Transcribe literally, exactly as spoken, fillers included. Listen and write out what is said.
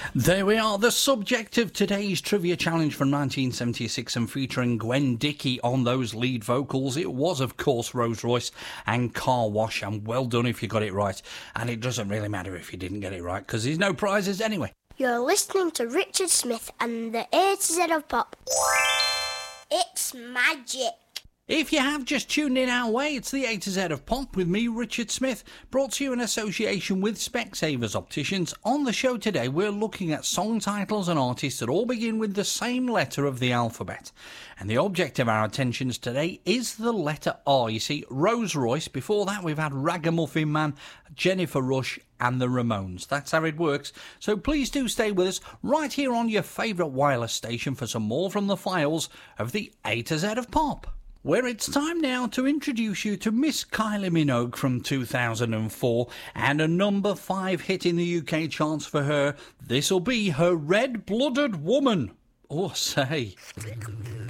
There we are, the subject of today's trivia challenge from nineteen seventy-six and featuring Gwen Dickey on those lead vocals. It was, of course, Rose Royce and Car Wash, and well done if you got it right. And it doesn't really matter if you didn't get it right, because there's no prizes anyway. You're listening to Richard Smith and the A to Z of Pop. It's magic. If you have just tuned in our way, it's the A to Z of Pop with me, Richard Smith, brought to you in association with Specsavers Opticians. On the show today, we're looking at song titles and artists that all begin with the same letter of the alphabet. And the object of our attentions today is the letter R. You see, Rose Royce, before that we've had Ragamuffin Man, Jennifer Rush and the Ramones. That's how it works. So please do stay with us right here on your favourite wireless station for some more from the files of the A to Z of Pop, where it's time now to introduce you to Miss Kylie Minogue from two thousand four, and a number five hit in the U K charts for her. This'll be her Red-Blooded Woman. Oh, say.